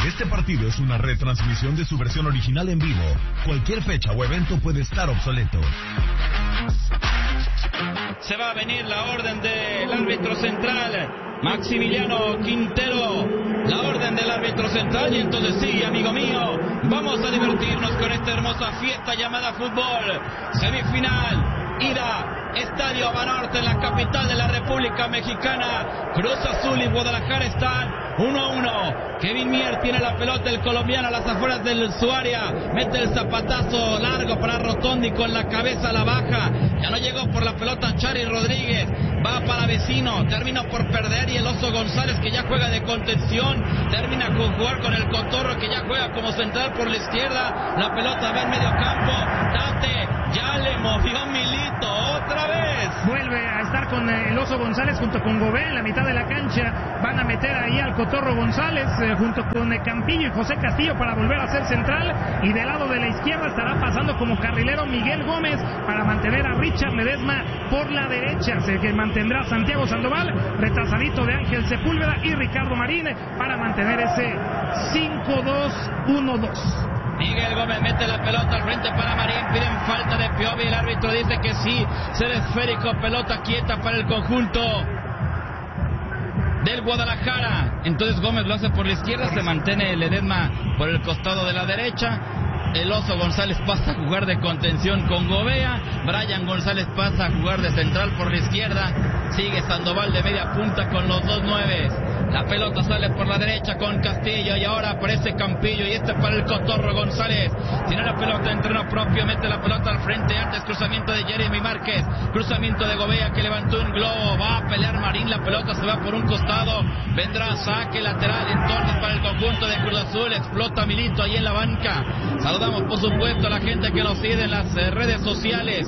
Este partido es una retransmisión de su versión original en vivo. Cualquier fecha o evento puede estar obsoleto. Se va a venir la orden del árbitro central, Maximiliano Quintero. La orden del árbitro central. Y entonces sí, amigo mío, vamos a divertirnos con esta hermosa fiesta llamada fútbol. Semifinal, ida, Estadio Banorte en la capital de la República Mexicana. Cruz Azul y Guadalajara están 1-1. Kevin Mier tiene la pelota, el colombiano, a las afueras de su área. Mete el zapatazo largo para Rotondi con la cabeza a la baja. Ya no llegó por la pelota Chary Rodríguez. Va para Vecino. Termina por perder. Y el Oso González, que ya juega de contención, termina con jugar con el Cotorro, que ya juega como central por la izquierda. La pelota va en medio campo. Tate ya le movió Milito otra vez. Vuelve a estar con el Oso González junto con Gobé en la mitad de la cancha. Van a meter ahí al Cotorro González junto con Campillo y José Castillo para volver a ser central. Y del lado de la izquierda estará pasando como carrilero Miguel Gómez para mantener a Richard Ledesma por la derecha. Se que mantendrá Santiago Sandoval, retrasadito de Ángel Sepúlveda y Ricardo Marín para mantener ese 5-2-1-2. Miguel Gómez mete la pelota al frente para Marín, piden falta de Piovi, el árbitro dice que sí, ser esférico, pelota quieta para el conjunto del Guadalajara. Entonces Gómez lo hace por la izquierda, se mantiene Ledesma por el costado de la derecha. El Oso González pasa a jugar de contención con Gobea. Brian González pasa a jugar de central por la izquierda. Sigue Sandoval de media punta con los 2-9. La pelota sale por la derecha con Castillo y ahora aparece Campillo y este para el Cotorro González. Tiene la pelota en terreno propio, mete la pelota al frente, antes cruzamiento de Jeremy Márquez, cruzamiento de Gobea que levantó un globo, va a pelear Marín, la pelota se va por un costado, vendrá saque lateral entonces para el conjunto de Cruz Azul, explota Milito ahí en la banca. Saludamos por supuesto a la gente que nos sigue en las redes sociales,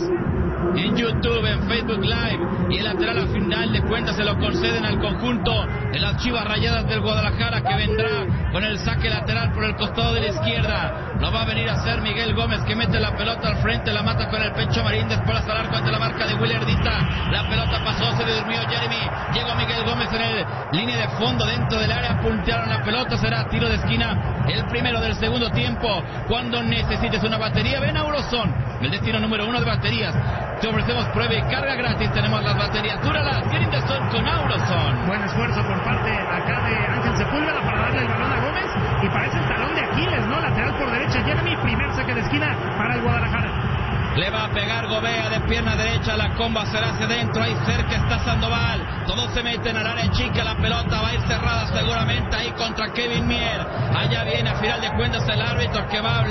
en YouTube, en Facebook Live, y el lateral a final de cuentas se lo conceden al conjunto de las Chivas Rayadas del Guadalajara, que vendrá con el saque lateral por el costado de la izquierda. Lo va a venir a hacer Miguel Gómez, que mete la pelota al frente, la mata con el pecho Marín, después al arco ante la marca de Willardita. La pelota pasó, se le durmió Jeremy, llegó Miguel Gómez en el línea de fondo dentro del área, puntearon la pelota, será tiro de esquina, el primero del segundo tiempo. Cuando necesites una batería, ven a Auroson, el destino número 1 de baterías. Te ofrecemos prueba y carga gratis. Tenemos las baterías Duralas, tienen de son con Auroson. Buen esfuerzo por parte acá de Ángel Sepúlveda para darle el balón a Gómez. Y parece el talón de Aquiles, ¿no? Lateral por derecha Jeremy, primer saque de esquina para el Guadalajara. Le va a pegar Gobea de pierna derecha, la comba será hacia adentro, ahí cerca está Sandoval, todos se meten al área chica, la pelota va a ir cerrada seguramente ahí contra Kevin Mier. Allá viene a final de cuentas el árbitro que va a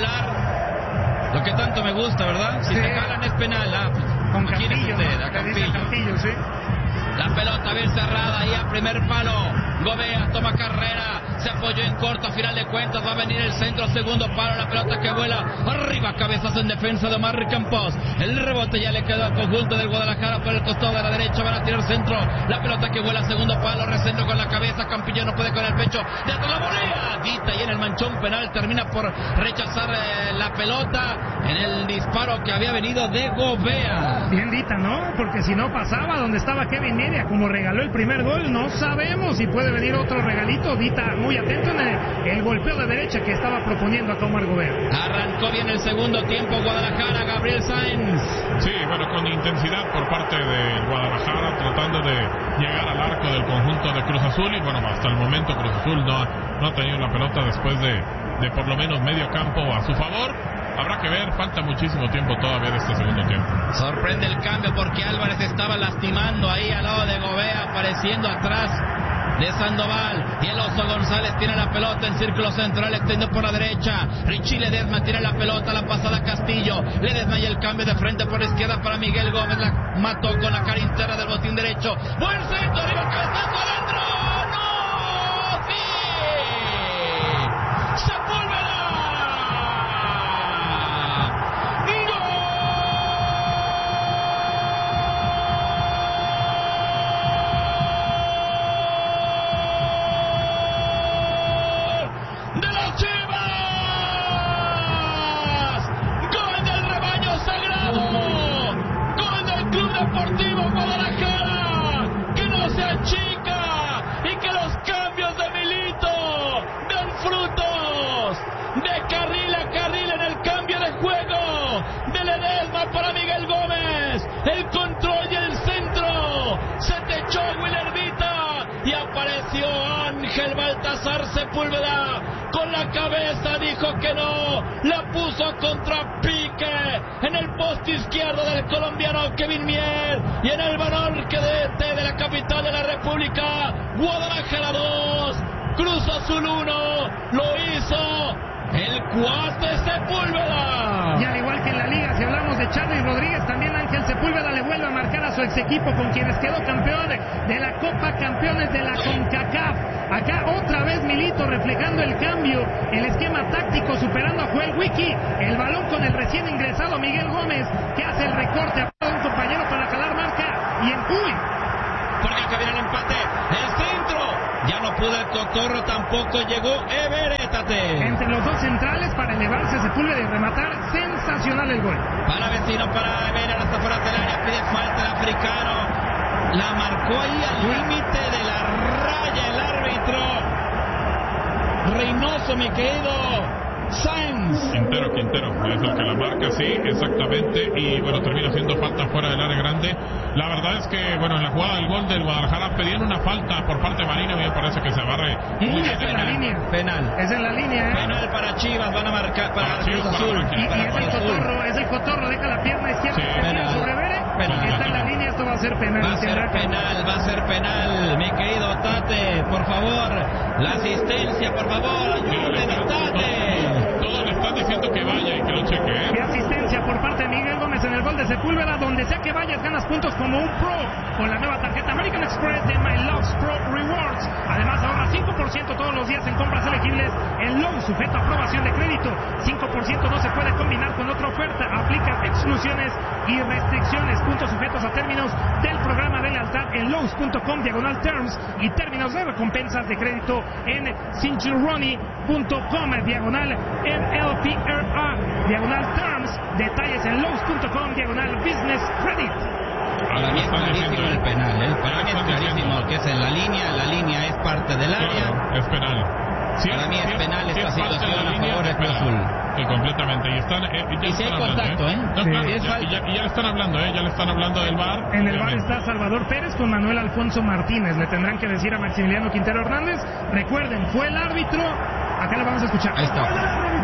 hablar lo que tanto me gusta, ¿verdad? Si se jalan es penal, con Campillo, usted, a Campillo, sí. La pelota bien cerrada ahí a primer palo. Gobea toma carrera, se apoyó en corto, a final de cuentas va a venir el centro, segundo palo, la pelota que vuela arriba, cabezas en defensa de Omar Campos. El rebote ya le quedó al conjunto del Guadalajara por el costado de la derecha, van a tirar centro, la pelota que vuela segundo palo, Resendo con la cabeza, Campillo no puede con el pecho, de atrás la volea, Dita y en el manchón penal termina por rechazar la pelota en el disparo que había venido de Gobea. Bien Dita, ¿no? Porque si no pasaba donde estaba Kevin Media, como regaló el primer gol, no sabemos si puede venir otro regalito. Dita muy atento en el golpeo de derecha que estaba proponiendo a Omar Gobea. Arrancó bien el segundo tiempo Guadalajara, Gabriel Sáenz. Sí, bueno, con intensidad por parte de Guadalajara, tratando de llegar al arco del conjunto de Cruz Azul, y bueno, hasta el momento Cruz Azul no ha tenido la pelota después de por lo menos medio campo a su favor. Habrá que ver, falta muchísimo tiempo todavía de este segundo tiempo. Sorprende el cambio porque Álvarez estaba lastimando ahí al lado de Gobea, apareciendo atrás de Sandoval, y el Oso González tiene la pelota en círculo central, extendido por la derecha. Richie Ledesma tiene la pelota, la pasada a Castillo, Ledesma y el cambio de frente por la izquierda para Miguel Gómez, la mató con la cara interna del botín derecho, buen centro, arriba el cabezazo adentro, ¡no! ¡Sí! ¡Sepúlveda! Deportivo Guadalajara, que no se achica y Ángel Baltasar Sepúlveda con la cabeza dijo que no, la puso a contrapique en el poste izquierdo del colombiano Kevin Mier, y en el balón que de la capital de la República, Guadalajara 2, Cruz Azul 1, lo hizo el cuate Sepúlveda. Y al igual que en la liga, si hablamos de Charly Rodríguez, también Ángel Sepúlveda le vuelve a marcar a su ex equipo con quienes quedó campeón de la Copa Campeones de la CONCACAF. Acá otra vez Milito reflejando el cambio, el esquema táctico, superando a Joel Wiki, el balón con el recién ingresado Miguel Gómez, que hace el recorte a un compañero para calar marca, y porque acá viene el empate, el centro, ya no pudo el Cotorro, tampoco llegó Everettate. Entre los dos centrales para elevarse Sepúlveda y rematar, sensacional el gol. Para Vecino, para Everett, hasta fuera del área, pide falta el africano, la marcó ahí al límite de la raya el árbitro Reynoso, mi querido Sainz. Quintero, es el que la marca, sí, exactamente, y bueno, termina haciendo falta fuera del área grande. La verdad es que, bueno, en la jugada del gol del Guadalajara pedían una falta por parte de Marino, y me parece que se barre muy bien. Es en la línea. Penal. Es en la línea, ¿eh? Penal para Chivas, van a marcar para Cruz Azul. Y es el Cotorro, deja la pierna izquierda, sí, penal. sobre Vere, está en la línea, esto va a ser penal. Va a ser penal, mi querido Tate, por favor, la asistencia, por favor, ayúdenme, Tate. Todos le están diciendo que vaya y que lo cheque, ¿eh? Y asistencia por parte de Miguel Gómez en el gol de Sepúlveda, donde sea que vayas ganas puntos como un pro con la nueva tarjeta American Express de My Loves Pro Rewards. Además ahorra 5% todos los días en compras elegibles en Lowe's, sujeto a aprobación de crédito. 5% no se puede combinar con otra oferta, aplica exclusiones y restricciones. Puntos sujetos a términos del programa de lealtad en Lowe's.com/terms y términos de recompensas de crédito en cinturoni.com/MLPRA/terms. Detalles en Lowe's.com/business credit. Para mí es clarísimo el penal, ¿eh? Para mí es clarísimo que es en la línea es parte del área. Claro, es penal. Para mí es penal esta situación a favor de Cruz Azul. Sí, completamente. Y están, y si hay contacto, ¿eh? No, claro, ya le están hablando, ¿eh? Ya le están hablando del VAR. En el VAR está Salvador Pérez con Manuel Alfonso Martínez. Le tendrán que decir a Maximiliano Quintero Hernández. Recuerden, fue el árbitro. Acá lo vamos a escuchar. Ahí está.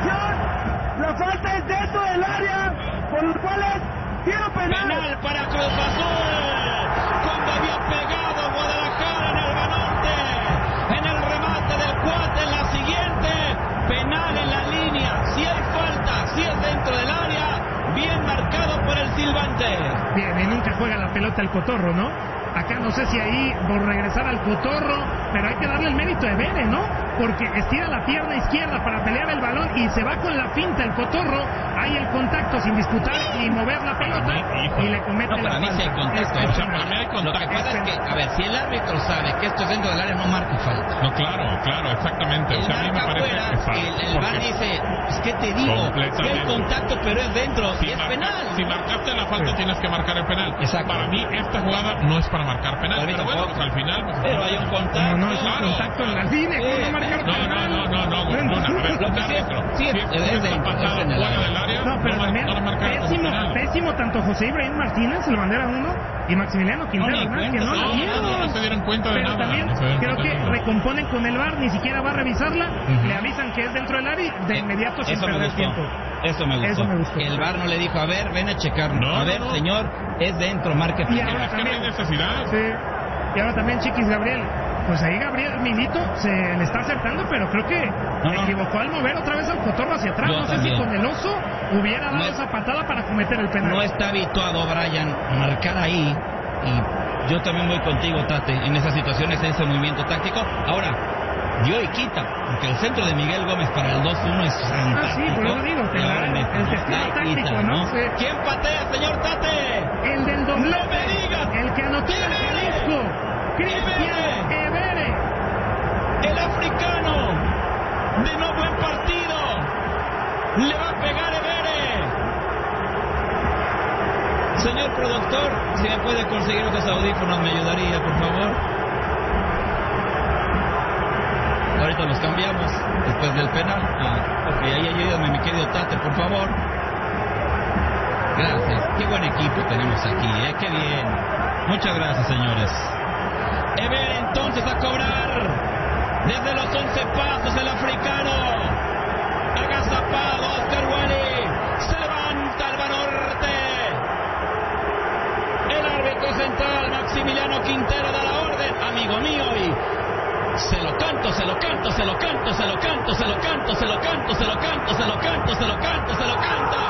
La falta es dentro del área, por los cuales quiero penal. Penal para Cruz Azul. Cuando había pegado Guadalajara en el Banorte, en el remate del cuate, en la siguiente, penal en la línea. Si hay falta, si es dentro del área, bien marcado por el silbante. Bien, y nunca juega la pelota el Cotorro, ¿no? Acá no sé si ahí por regresar al Cotorro, pero hay que darle el mérito de Vere, ¿no? Porque estira la pierna izquierda para pelear el balón y se va con la finta el Cotorro. Hay el contacto sin disputar y mover la pelota y le comete la falta. Para mí sí hay contacto. Para mí hay contacto. Lo que pasa es que, a ver, si el árbitro sabe que esto es dentro del área, no marca falta. No, claro, exactamente. El o sea, a mí me parece el VAR dice, es que te digo, que hay contacto, pero es dentro, y es penal. Si marcaste la falta, tienes que marcar el penal. Exacto. Para mí, esta jugada no es para marcar penal. Pero bueno, pues al final... Pues, pero hay un contacto. No, es un contacto en la línea. ¿Cómo marcar penal? No, Luna, a ver, lo que sí es dentro, es en el área. No, pero también pésimo tanto José Ibrahim Martínez, el bandera 1, y Maximiliano Quintero Hernández, que no la vieron. No se dieron cuenta de pero nada. Pero también creo que recomponen con el VAR, ni siquiera va a revisarla, le avisan que es dentro del área y de inmediato sin perder tiempo. Eso me gustó. El VAR no le dijo, a ver, ven a checarlo. A ver, señor, es dentro, marque penal. Es que no hay necesidad. Sí. Y ahora también Chiquis Gabriel. Pues ahí Gabriel Milito se le está acertando, pero creo que se equivocó al mover otra vez al Cotorro hacia atrás. No sé si con el oso hubiera dado esa patada para cometer el penal. No está habituado Brian a marcar ahí, y yo también voy contigo, Tate, en esas situaciones, en ese movimiento táctico. Ahora, dio y quita, porque el centro de Miguel Gómez para el 2-1 es fantástico. Ah, sí, por eso digo, el testigo táctico, ¿no? Sí. ¿Quién patea, señor Tate? El del doble. ¡No me digas! El que anotó en Jalisco. Cristian Evere, el africano, de no buen partido, le va a pegar Evere. Señor productor, si me puede conseguir otros audífonos, me ayudaría, por favor. Ahorita los cambiamos, después del penal. Ok, ahí ayúdame, mi querido Tate, por favor. Gracias, qué buen equipo tenemos aquí, qué bien. Muchas gracias, señores. Ever entonces a cobrar. Desde los 11 pasos el africano. Agazapado Oscar Wally. Se levanta el Banorte. El árbitro central Maximiliano Quintero da la orden. Amigo mío, y se lo canto, se lo canto, se lo canto, se lo canto, se lo canto, se lo canto, se lo canto, se lo canto, se lo canto, se lo canto.